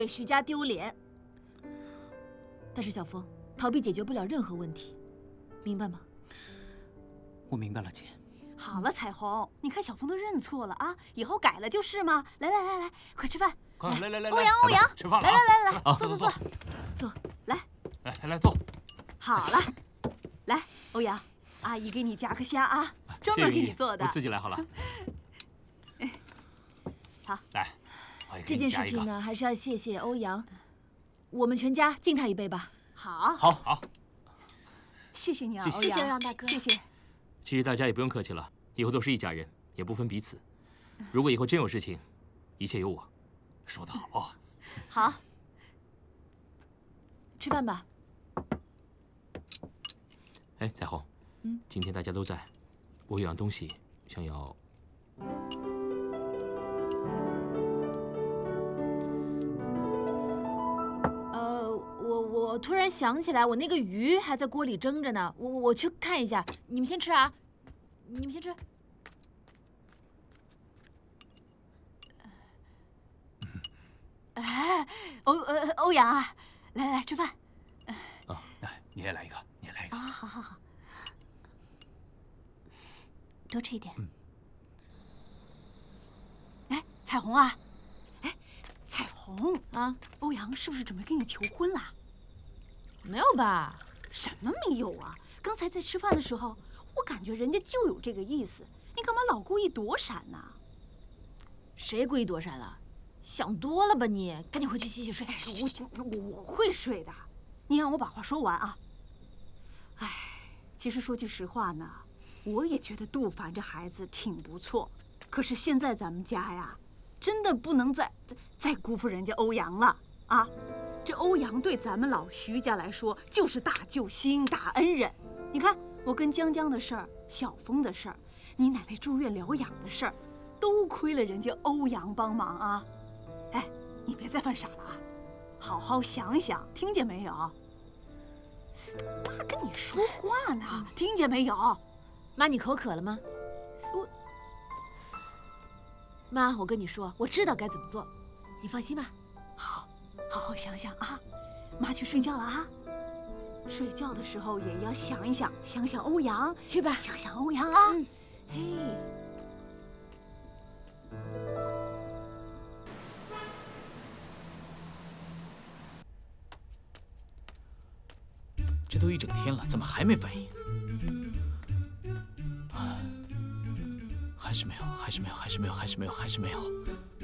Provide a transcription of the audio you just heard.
给徐家丢脸。但是小峰，逃避解决不了任何问题，明白吗？ 我明白了，姐。 好了，彩虹，你看小峰都认错了啊，以后改了就是嘛。来，快吃饭！ 快来！ 欧阳， 吃饭了！ 来，坐， 来坐。 好了，来，欧阳，阿姨给你夹个虾啊，专门给你做的。 我自己来好了。 好， 来， 这件事情呢，还是要谢谢欧阳，我们全家敬他一杯吧。 好，谢谢你啊，欧阳， 谢谢欧阳大哥， 谢谢。 其实大家也不用客气了，以后都是一家人，也不分彼此。如果以后真有事情，一切有我。 说得好。 好， 吃饭吧。 哎，彩虹，今天大家都在，我有样东西想要。 我突然想起来，我那个鱼还在锅里蒸着呢，我去看一下。你们先吃啊，你们先吃。 哎，欧阳啊，来吃饭。 来，你也来一个， 啊，好，多吃一点。哎，彩虹啊，彩虹啊， 欧阳是不是准备跟你求婚啦？ 没有吧？ 什么没有啊？刚才在吃饭的时候，我感觉人家就有这个意思，你干嘛老故意躲闪呢？ 谁故意躲闪了？想多了吧你！赶紧回去洗洗睡。 我会睡的，你让我把话说完啊。哎，其实说句实话呢，我也觉得杜凡这孩子挺不错，可是现在咱们家呀，真的不能再辜负人家欧阳了啊！这欧阳对咱们老徐家来说就是大救星、大恩人。你看，我跟江江的事儿、小峰的事儿、你奶奶住院疗养的事儿，都亏了人家欧阳帮忙啊！哎，你别再犯傻了啊！好好想想，听见没有？妈跟你说话呢，听见没有？ 妈，你口渴了吗？妈，我跟你说，我知道该怎么做，你放心吧。 好好想想啊，妈去睡觉了啊。睡觉的时候也要想一想，想想欧阳， 去吧， 想想欧阳啊。嘿。 这都一整天了，怎么还没反应？还是没有。